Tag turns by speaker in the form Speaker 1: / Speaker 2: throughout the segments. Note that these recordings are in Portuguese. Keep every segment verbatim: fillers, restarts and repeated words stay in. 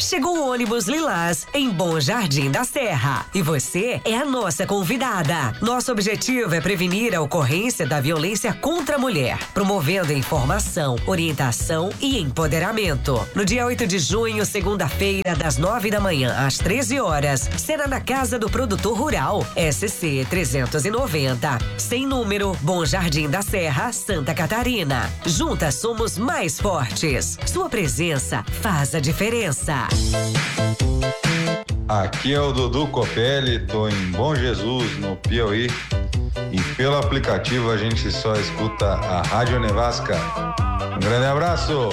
Speaker 1: chegou o ônibus Lilás em Bom Jardim da Serra. E você é a nossa convidada. Nosso objetivo é prevenir a ocorrência da violência contra a mulher, promovendo informação, orientação e empoderamento. No dia oito de junho, segunda-feira, das nove da manhã às treze horas, será na Casa do Produtor Rural, S C trezentos e noventa, sem número, Bom Jardim da Serra, Santa Catarina. Juntas somos mais fortes. Sua presença faz a diferença.
Speaker 2: Aqui é o Dudu Copelli, tô em Bom Jesus, no Piauí. E pelo aplicativo a gente só escuta a Rádio Nevasca. Um grande abraço!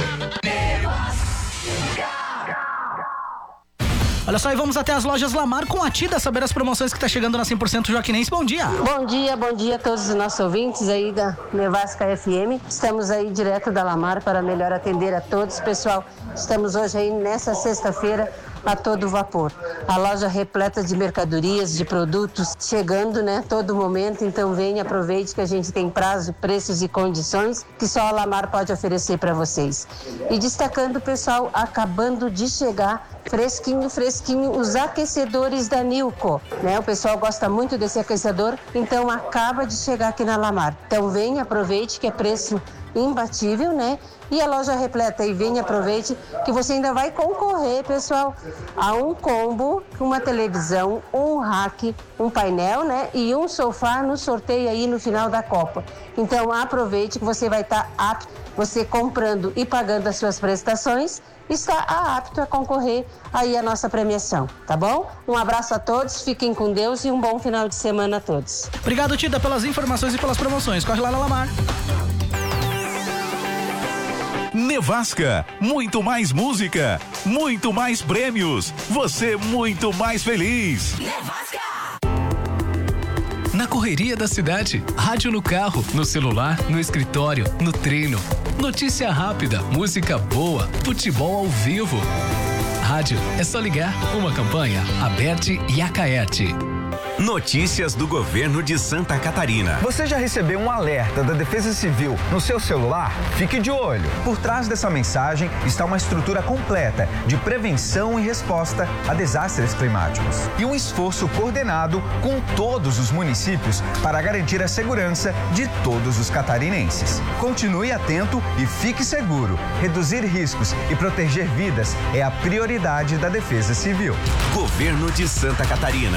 Speaker 3: Olha só, e vamos até as lojas Lamar com a Tida saber as promoções que tá chegando na cem por cento Joaquinense. Bom dia!
Speaker 4: Bom dia, bom dia a todos os nossos ouvintes aí da Nevasca F M. Estamos aí direto da Lamar para melhor atender a todos. Pessoal, estamos hoje aí nessa sexta-feira a todo vapor. A loja repleta de mercadorias, de produtos, chegando, né, todo momento. Então venha, aproveite que a gente tem prazo, preços e condições que só a Lamar pode oferecer para vocês. E destacando, pessoal, acabando de chegar, fresquinho, fresquinho, os aquecedores da Nilco, né? O pessoal gosta muito desse aquecedor, então acaba de chegar aqui na Lamar. Então venha, aproveite que é preço imbatível, né? E a loja repleta e venha, aproveite que você ainda vai concorrer, pessoal, a um combo, uma televisão, um rack, um painel, né? E um sofá no sorteio aí no final da Copa. Então aproveite que você vai estar apto, você comprando e pagando as suas prestações, está apto a concorrer aí a nossa premiação, tá bom? Um abraço a todos, fiquem com Deus e um bom final de semana a todos.
Speaker 3: Obrigado, Tida, pelas informações e pelas promoções. Corre lá na Lamar.
Speaker 5: Nevasca, muito mais música, muito mais prêmios, você muito mais feliz.
Speaker 6: Nevasca! Na correria da cidade, rádio no carro, no celular, no escritório, no treino. Notícia rápida, música boa, futebol ao vivo. Rádio, é só ligar. Uma campanha, Aberte e Acaerte.
Speaker 7: Notícias do governo de Santa Catarina.
Speaker 8: Você já recebeu um alerta da Defesa Civil no seu celular? Fique de olho. Por trás dessa mensagem está uma estrutura completa de prevenção e resposta a desastres climáticos. E um esforço coordenado com todos os municípios para garantir a segurança de todos os catarinenses. Continue atento e fique seguro. Reduzir riscos e proteger vidas é a prioridade da Defesa Civil.
Speaker 7: Governo de Santa Catarina.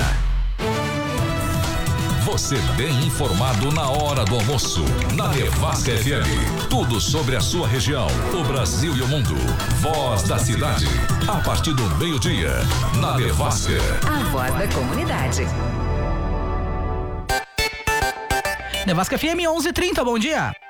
Speaker 9: Você bem informado na hora do almoço. Na Nevasca F M. Tudo sobre a sua região, o Brasil e o mundo. Voz da cidade. A partir do meio-dia. Na Nevasca.
Speaker 1: A voz da comunidade.
Speaker 3: Nevasca F M onze e trinta, bom dia.